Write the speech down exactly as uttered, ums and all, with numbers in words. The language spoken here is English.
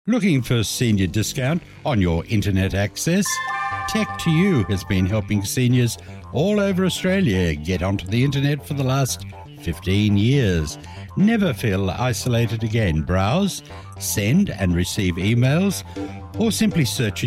Looking for senior discount on your internet access? Tech to You has been helping seniors all over Australia get onto the internet for the last fifteen years. Never feel isolated again. Browse, send and receive emails, or simply search